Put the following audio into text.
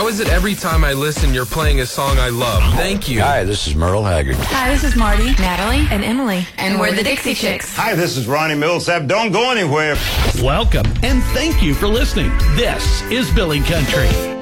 How is it every time I listen, you're playing a song I love? Thank you. Hi, this is Merle Haggard. Hi, this is Marty, Natalie, and Emily. and we're the Dixie Chicks. Hi, this is Ronnie Millsap. Don't go anywhere. Welcome, and thank you for listening. This is Billy Country.